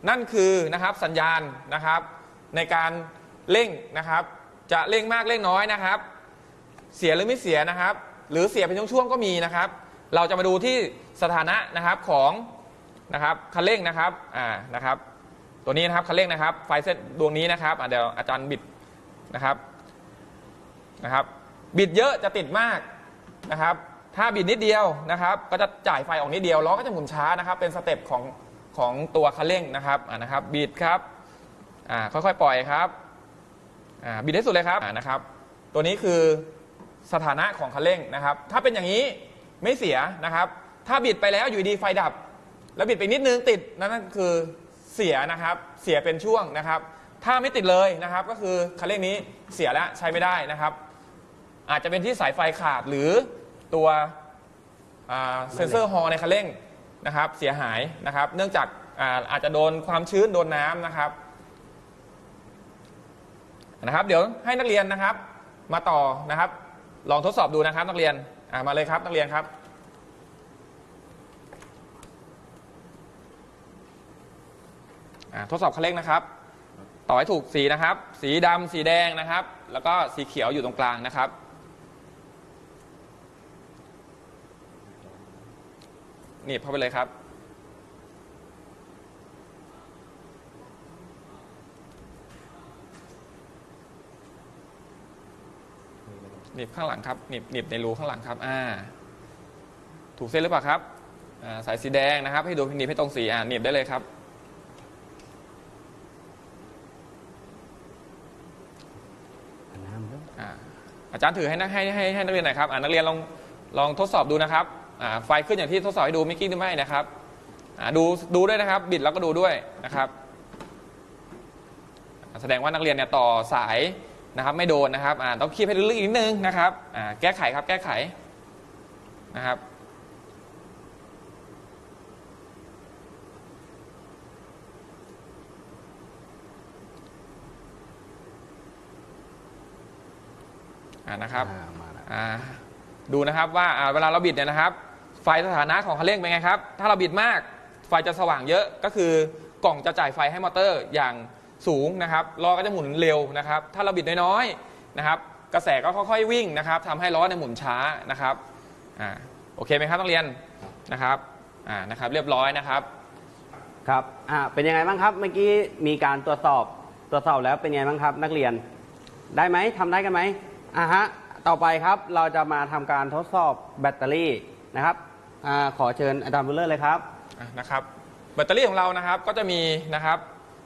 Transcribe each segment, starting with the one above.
นั่นคือนะครับสัญญาณนะครับในการเร่งนะครับจะเร่งมากเร่งน้อยนะครับเสียหรือไม่เสียนะครับหรือเสียเป็นช่วงๆก็มีนะครับเราจะมาดูที่สถานะนะครับของนะครับคันเร่งนะครับนะครับตัวนี้นะครับคันเร่งนะครับไฟเส้นดวงนี้นะครับเดี๋ยวอาจารย์บิดนะครับบิดเยอะจะติดมากนะครับถ้าบิดนิดเดียวนะครับก็จะจ่ายไฟออกนิดเดียวล้อก็จะหมุนช้านะครับเป็นสเต็ปของตัวคันเร่งนะครับนะครับบิดครับค่อยๆปล่อยครับบิดให้สุดเลยครับนะครับตัวนี้คือสถานะของคันเร่งนะครับถ้าเป็นอย่างนี้ไม่เสียนะครับถ้าบิดไปแล้วอยู่ดีไฟดับแล้วบิดไปนิดนึงติดนั่นคือเสียนะครับเสียเป็นช่วงนะครับถ้าไม่ติดเลยนะครับก็คือคันเร่งนี้เสียแล้วใช้ไม่ได้นะครับอาจจะเป็นที่สายไฟขาดหรือตัวเซนเซอร์ฮอลในคันเร่งนะครับเสียหายนะครับเนื่องจากอาจจะโดนความชื้นโดนน้ำนะครับเดี๋ยวให้นักเรียนนะครับมาต่อนะครับลองทดสอบดูนะครับนักเรียนมาเลยครับนักเรียนครับทดสอบคันเร่งนะครับต่อให้ถูกสีนะครับสีดำสีแดงนะครับแล้วก็สีเขียวอยู่ตรงกลางนะครับหนีบเข้าไปเลยครับหนีบข้างหลังครับหนีบในรูข้างหลังครับถูกเส้นหรือเปล่าครับสายสีแดงนะครับให้ดูหนีบให้ตรงสีหนีบได้เลยครับอาจารย์ถือให้นักเรียนหน่อยครับนักเรียนลองทดสอบดูนะครับไฟขึ้นอย่างที่ทดสอบให้ดูไม่กิ้งหรือไม่นะครับดูด้วยนะครับบิดแล้วก็ดูด้วยนะครับแสดงว่านักเรียนเนี่ยต่อสายนะครับไม่โดนนะครับต้องคีบให้ลึกๆอีกนิดนึงนะครับแก้ไขครับแก้ไขนะครับนะครับดูนะครับว่าเวลาเราบิดเนี่ยนะครับไฟสถานะของคันเร่งเป็นไงครับถ้าเราบิดมากไฟจะสว่างเยอะก็คือกล่องจะจ่ายไฟให้มอเตอร์อย่างสูงนะครับล้อก็จะหมุนเร็วนะครับถ้าเราบิดน้อยๆนะครับกระแสก็ค่อยๆวิ่งนะครับทำให้ล้อเนี่ยหมุนช้านะครับโอเคไหมครับนักเรียนนะครับเรียบร้อยนะครับครับเป็นยังไงบ้างครับเมื่อกี้มีการตรวจสอบแล้วเป็นยังไงบ้างครับนักเรียนได้ไหมทำได้กันไหมต่อไปครับเราจะมาทำการทดสอบแบตเตอรี่นะครับขอเชิญอาจารย์บุลเลอร์เลยครับนะครับแบตเตอรี่ของเรานะครับก็จะมีนะครับ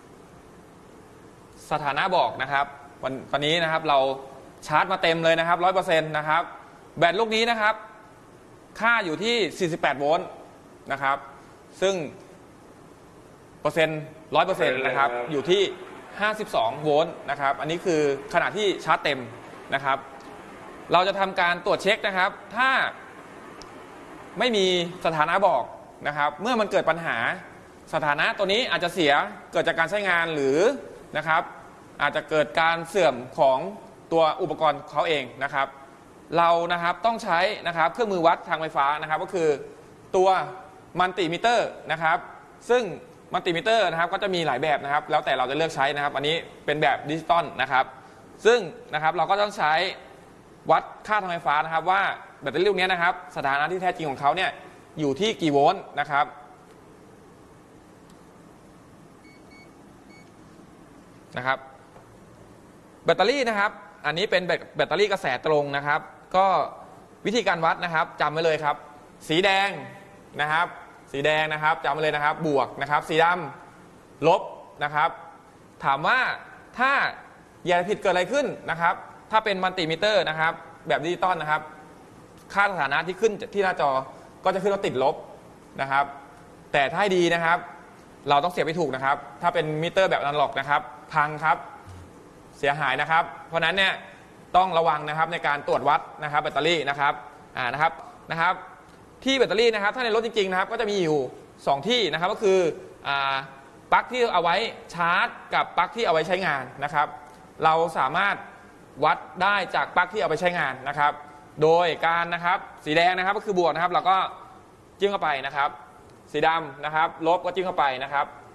สถานะบอกนะครับวันนี้นะครับเราชาร์จมาเต็มเลยนะครับ 100% นะครับแบตลูกนี้นะครับค่าอยู่ที่48โวลต์นะครับซึ่งเปอร์เซ็นต์ 100% นะครับอยู่ที่52โวลต์นะครับอันนี้คือขณะที่ชาร์จเต็มนะครับเราจะทำการตรวจเช็คนะครับถ้าไม่มีสถานะบอกนะครับเมื่อมันเกิดปัญหาสถานะตัวนี้อาจจะเสียเกิดจากการใช้งานหรือนะครับอาจจะเกิดการเสื่อมของตัวอุปกรณ์เขาเองนะครับเรานะครับต้องใช้นะครับเครื่องมือวัดทางไฟฟ้านะครับก็คือตัวมัลติมิเตอร์นะครับซึ่งมัลติมิเตอร์นะครับก็จะมีหลายแบบนะครับแล้วแต่เราจะเลือกใช้นะครับอันนี้เป็นแบบดิจิตอลนะครับซึ่งนะครับเราก็ต้องใช้วัดค่าทางไฟฟ้านะครับว่าแบตเตอรี่ลูกนี้นะครับสถานะที่แท้จริงของเขาเนี่ยอยู่ที่กี่โวลต์นะครับแบตเตอรี่นะครับอันนี้เป็นแบตเตอรี่กระแสตรงนะครับก็วิธีการวัดนะครับจำไว้เลยครับสีแดงนะครับจำไว้เลยนะครับบวกนะครับสีดำลบนะครับถามว่าถ้าอย่าผิดเกิดอะไรขึ้นนะครับถ้าเป็นมัลติมิเตอร์นะครับแบบดิจิตอลนะครับค่าสถานะที่ขึ้นที่หน้าจอก็จะขึ้นว่าติดลบนะครับแต่ถ้าให้ดีนะครับเราต้องเสียบไปถูกนะครับถ้าเป็นมิเตอร์แบบอนาล็อกนะครับพังครับเสียหายนะครับเพราะนั้นเนี่ยต้องระวังนะครับในการตรวจวัดนะครับแบตเตอรี่นะครับนะครับที่แบตเตอรี่นะครับถ้าในรถจริงๆนะครับก็จะมีอยู่2ที่นะครับก็คือปลั๊กที่เอาไว้ชาร์จกับปลั๊กที่เอาไว้ใช้งานนะครับเราสามารถวัดได้จากปลั๊กที่เอาไปใช้งานนะครับโดยการนะครับสีแดงนะครับก็คือบวกนะครับเราก็จิ้มเข้าไปนะครับสีดำนะครับลบก็จิ้มเข้าไปนะครับ